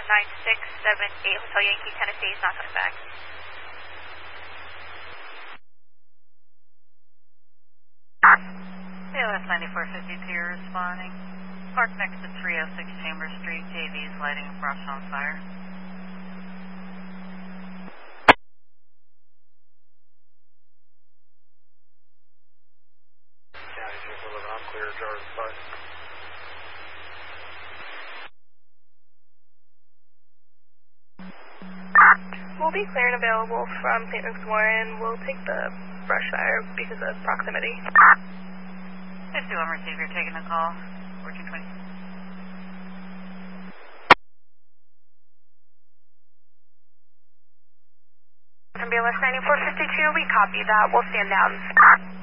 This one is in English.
9678 Hotel Yankee, Tennessee is not coming back. CLS 9452 responding. Park next to 306 Chambers Street. JV is lighting a brush on fire. County 211, I'm clear, Jarvis 5. We'll be clear and available from St. Luke's Warren. We'll take the brush fire because of proximity. 51 receiver taking the call. 1420. From BLS 9452, we copy that. We'll stand down.